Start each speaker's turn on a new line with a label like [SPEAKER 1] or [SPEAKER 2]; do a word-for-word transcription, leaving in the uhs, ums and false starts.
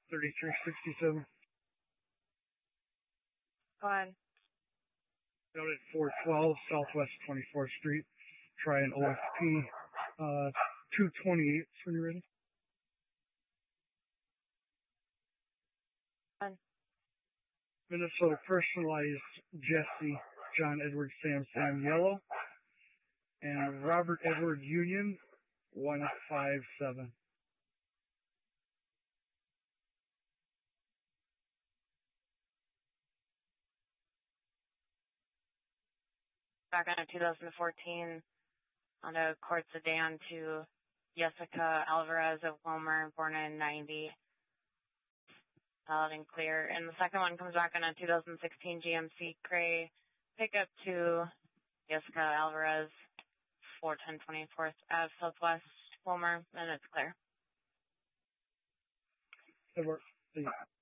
[SPEAKER 1] thirty-three sixty-seven.
[SPEAKER 2] Go ahead.
[SPEAKER 1] Out at four twelve Southwest twenty-fourth Street. Try an O F P uh, two twenty-eight when you're ready.
[SPEAKER 2] Go
[SPEAKER 1] Minnesota Personalized Jesse, John Edward Sam Sam Yellow. And Robert Edward Union, one five seven.
[SPEAKER 2] Back on a two thousand fourteen Honda Accord sedan to Jessica Alvarez of Wilmer, born in ninety. Solid and clear. And the second one comes back on a two thousand sixteen G M C Gray pickup to Jessica Alvarez, four ten twenty-fourth Ave Southwest, Wilmer, and it's clear.
[SPEAKER 1] Good work. See you.